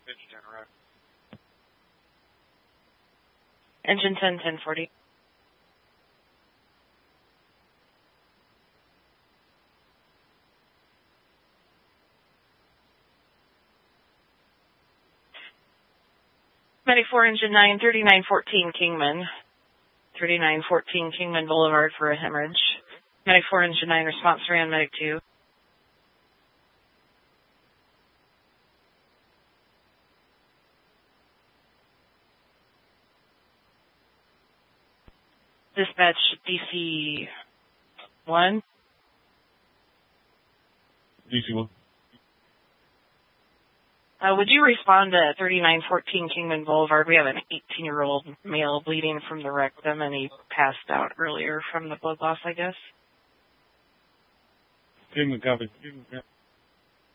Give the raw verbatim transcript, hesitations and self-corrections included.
Engine ten, ten forty. Medic four, engine nine, thirty-nine fourteen Kingman. thirty-nine fourteen Kingman Boulevard for a hemorrhage. Medic four, engine nine, response three on Medic two. Dispatch D C one. D C one. Uh, would you respond to thirty-nine fourteen Kingman Boulevard? We have an eighteen-year-old male bleeding from the rectum, and he passed out earlier from the blood loss, I guess. Kingman, copy. Kingman, copy.